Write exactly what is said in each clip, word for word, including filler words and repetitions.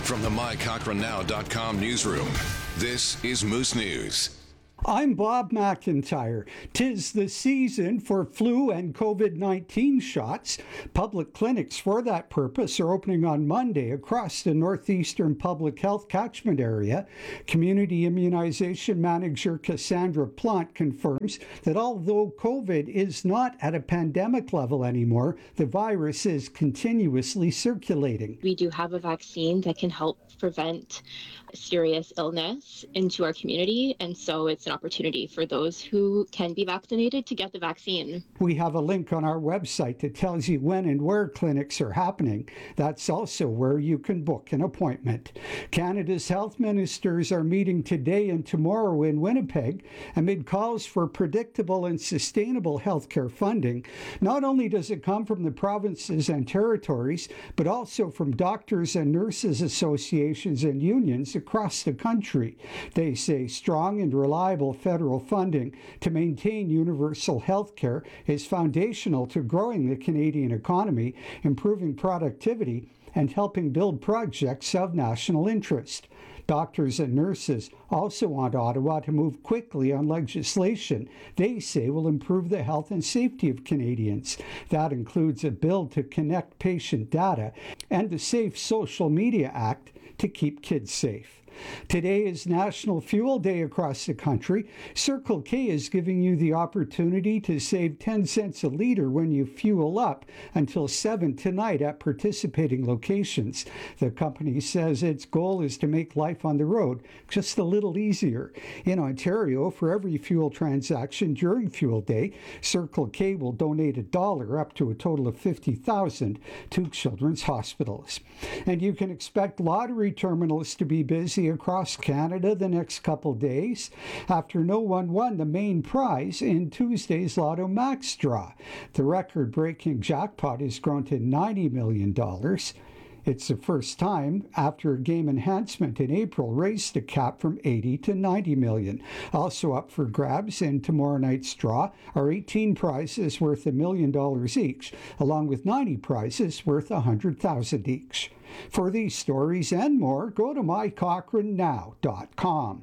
From the my cochrane now dot com newsroom, this is Moose News. I'm Bob McIntyre. 'Tis the season for flu and COVID nineteen shots. Public clinics for that purpose are opening on Monday across the Northeastern Public Health catchment area. Community Immunization Manager Cassandra Plant confirms that although COVID is not at a pandemic level anymore, the virus is continuously circulating. We do have a vaccine that can help prevent serious illness into our community, and so it's an opportunity for those who can be vaccinated to get the vaccine. We have a link on our website that tells you when and where clinics are happening. That's also where you can book an appointment. Canada's health ministers are meeting today and tomorrow in Winnipeg amid calls for predictable and sustainable healthcare funding. Not only does it come from the provinces and territories, but also from doctors and nurses associations and unions across the country. They say strong and reliable federal funding to maintain universal health care is foundational to growing the Canadian economy, improving productivity, and helping build projects of national interest. Doctors and nurses also want Ottawa to move quickly on legislation they say will improve the health and safety of Canadians. That includes a bill to connect patient data and the Safe Social Media Act to keep kids safe. Today is National Fuel Day across the country. Circle K is giving you the opportunity to save ten cents a litre when you fuel up until seven tonight at participating locations. The company says its goal is to make life on the road just a little easier. In Ontario, for every fuel transaction during Fuel Day, Circle K will donate a dollar up to a total of fifty thousand dollars to children's hospitals. And you can expect lottery terminals to be busy across Canada the next couple days after no one won the main prize in Tuesday's Lotto Max draw. The record-breaking jackpot has grown to ninety million dollars. It's the first time after a game enhancement in April raised the cap from eighty to ninety million. Also up for grabs in tomorrow night's draw are eighteen prizes worth a million dollars each, along with ninety prizes worth a hundred thousand each. For these stories and more, go to my cochrane now dot com.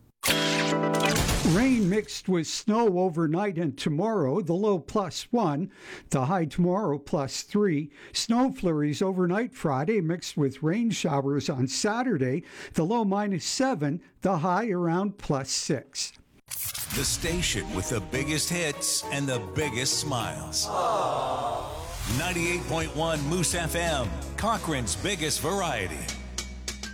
Rain mixed with snow overnight and tomorrow, the low plus one, the high tomorrow plus three. Snow flurries overnight Friday mixed with rain showers on Saturday, the low minus seven, the high around plus six. The station with the biggest hits and the biggest smiles. ninety-eight point one Moose F M, Cochrane's biggest variety.